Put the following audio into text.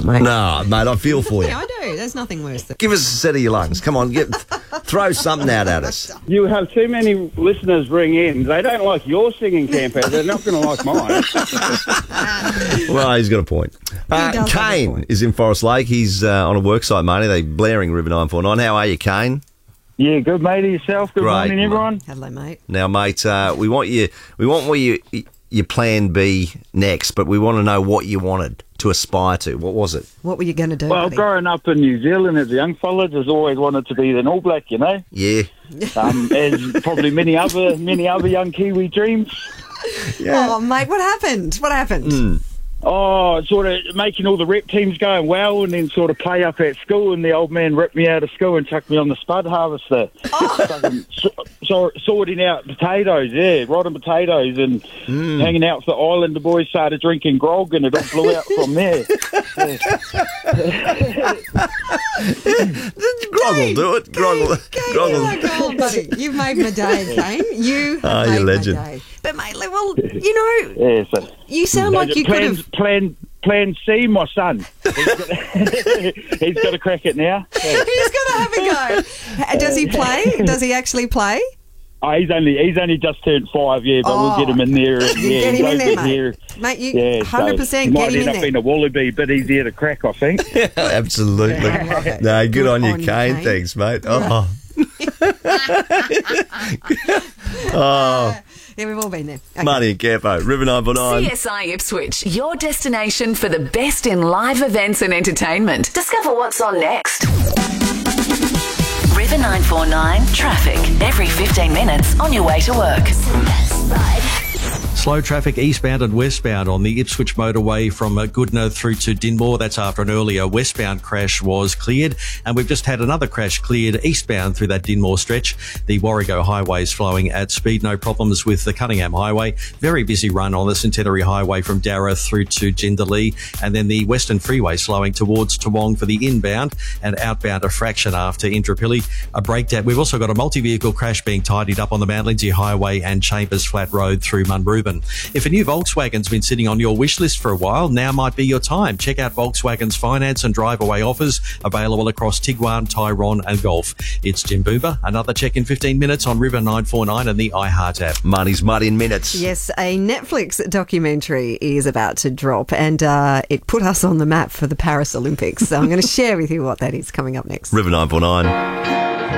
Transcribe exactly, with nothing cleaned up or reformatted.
mate. No, mate, I feel for you. Yeah, I do. There's nothing worse than... Give us a set of your lungs. Come on, get, throw something out at us. You have too many listeners ring in. They don't like your singing, Campo. They're not going to like mine. Well, he's got a point. Uh, does have a Kane point. is in Forest Lake. He's uh, on a worksite, mate. They blaring River nine four nine. How are you, Kane? Yeah, good, mate. Yourself? Good Great, morning, mate. everyone. Hello, mate. Now, mate, uh, we want you. We want what you your plan B next, but we want to know what you wanted to aspire to. What was it? What were you going to do, Well, buddy? growing up in New Zealand as a young fella, just always wanted to be an All Black, you know, Yeah. um, as probably many other many other young Kiwi dreams. Oh, mate, what happened? What happened? Mm. Oh, sort of making all the rep teams going well, and then sort of play up at school, and the old man ripped me out of school and chucked me on the spud harvester. Fucking so, so, sorting out potatoes, yeah, rotten potatoes, and hanging out for the island. The boys started drinking grog, and it all blew out from there. Grog will do it. Grog will. Kane, Grog oh will. my God, buddy. You've made my day, Kane. You have Ah, made you're a legend. my day. But, mate, like, well, you know, Yeah, so you sound like you could plan, have... plan plan C, my son. He's got, he's got a crack at now. Yeah. He's going to have a go. Does he play? Does he actually play? Oh, he's only he's only just turned five, yeah, but Oh, we'll get him in there. And, you yeah, get he's him in there, over mate. here. Mate, you Yeah, one hundred percent so get might him end in up there. being a wallaby, but easier to crack, I think. Absolutely. love it. No, good, Good on you, on you, Kane. Kane. Thanks, mate. Oh. Oh, Yeah, we've all been there. Okay. Marty and Campo, River nine four nine. C S I Ipswich, your destination for the best in live events and entertainment. Discover what's on next. River nine four nine traffic every fifteen minutes on your way to work. Slow traffic eastbound and westbound on the Ipswich motorway from uh, Goodna through to Dinmore. That's after an earlier westbound crash was cleared. And we've just had another crash cleared eastbound through that Dinmore stretch. The Warrego Highway is flowing at speed. No problems with the Cunningham Highway. Very busy run on the Centenary Highway from Darra through to Jindalee. And then the Western Freeway slowing towards Toowong for the inbound and outbound a fraction after Indooroopilly. A breakdown. We've also got a multi-vehicle crash being tidied up on the Mount Lindsay Highway and Chambers Flat Road through Munrooban. If a new Volkswagen's been sitting on your wish list for a while, now might be your time. Check out Volkswagen's finance and drive-away offers available across Tiguan, Tyrone and Golf. It's Jim Boober. Another check in fifteen minutes on River nine four nine and the iHeart app. Marty's Mud in minutes. Yes, a Netflix documentary is about to drop, and uh, it put us on the map for the Paris Olympics. So I'm going to share with you what that is coming up next. River nine four nine.